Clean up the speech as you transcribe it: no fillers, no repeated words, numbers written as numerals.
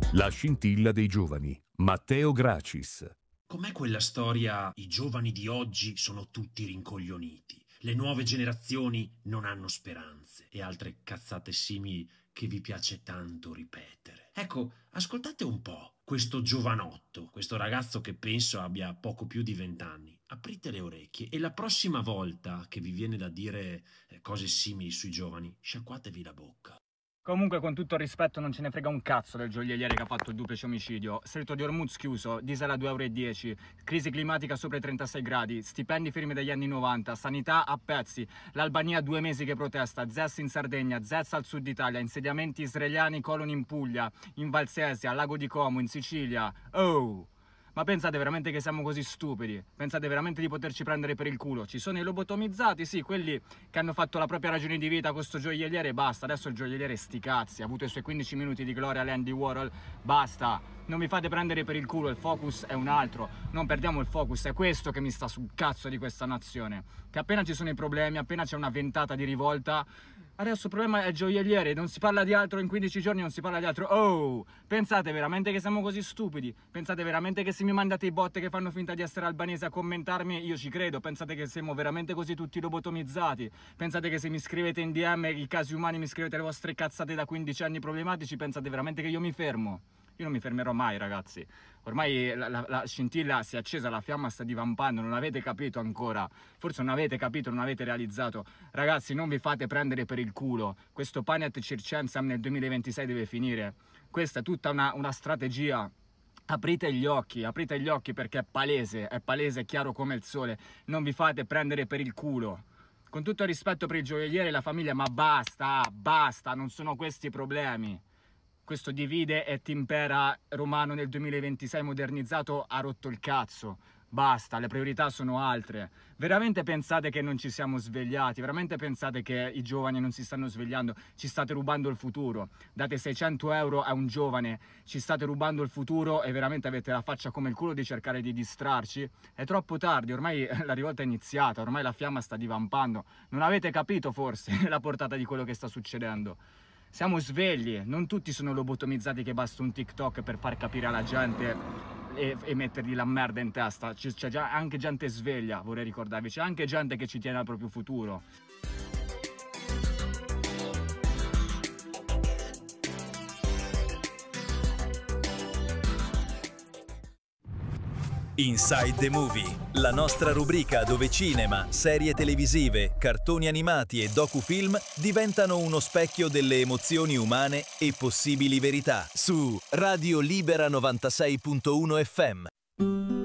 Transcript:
La scintilla dei giovani. Matteo Gracis. Com'è quella storia? I giovani di oggi sono tutti rincoglioniti. Le nuove generazioni non hanno speranze e altre cazzate simili che vi piace tanto ripetere. Ecco, ascoltate un po' questo giovanotto, questo ragazzo che penso abbia poco più di 20 anni. Aprite le orecchie e la prossima volta che vi viene da dire cose simili sui giovani, sciacquatevi la bocca. Comunque, con tutto il rispetto, non ce ne frega un cazzo del gioielliere che ha fatto il duplice omicidio. Stretto di Hormuz chiuso, diesel a 2,10 €, crisi climatica sopra i 36 gradi, stipendi firmi dagli anni 90, sanità a pezzi, l'Albania 2 mesi che protesta, ZES in Sardegna, ZES al sud Italia, insediamenti israeliani, coloni in Puglia, in Valsesia, Lago di Como, in Sicilia. Oh! Ma pensate veramente che siamo così stupidi? Pensate veramente di poterci prendere per il culo? Ci sono i lobotomizzati, sì, quelli che hanno fatto la propria ragione di vita con sto gioielliere e basta. Adesso il gioielliere sti cazzi, ha avuto i suoi 15 minuti di gloria all'Andy Warhol, basta. Non mi fate prendere per il culo, il focus è un altro. Non perdiamo il focus, è questo che mi sta sul cazzo di questa nazione. Che appena ci sono i problemi, appena c'è una ventata di rivolta, adesso il problema è il gioielliere, non si parla di altro in 15 giorni, non si parla di altro. Oh, pensate veramente che siamo così stupidi? Pensate veramente che se mi mandate i bot che fanno finta di essere albanesi a commentarmi, io ci credo? Pensate che siamo veramente così tutti lobotomizzati? Pensate che se mi scrivete in DM i casi umani, mi scrivete le vostre cazzate da 15 anni problematici, pensate veramente che io mi fermo? Io non mi fermerò mai, ragazzi. Ormai la scintilla si è accesa, la fiamma sta divampando, non avete capito ancora. Forse non avete capito, non avete realizzato. Ragazzi, non vi fate prendere per il culo. Questo Paniat Circensam nel 2026 deve finire. Questa è tutta una strategia. Aprite gli occhi perché è palese, è chiaro come il sole. Non vi fate prendere per il culo. Con tutto il rispetto per il gioielliere e la famiglia, ma basta, non sono questi i problemi. Questo divide e timpera romano nel 2026 modernizzato ha rotto il cazzo. Basta, le priorità sono altre. Veramente pensate che non ci siamo svegliati? Veramente pensate che i giovani non si stanno svegliando? Ci state rubando il futuro. Date 600 € a un giovane, ci state rubando il futuro e veramente avete la faccia come il culo di cercare di distrarci? È troppo tardi, ormai la rivolta è iniziata, ormai la fiamma sta divampando. Non avete capito forse la portata di quello che sta succedendo? Siamo svegli, non tutti sono lobotomizzati che basta un TikTok per far capire alla gente e mettergli la merda in testa. C'è già anche gente sveglia, vorrei ricordarvi, c'è anche gente che ci tiene al proprio futuro. Inside the Movie, la nostra rubrica dove cinema, serie televisive, cartoni animati e docufilm diventano uno specchio delle emozioni umane e possibili verità su Radio Libera 96.1 FM.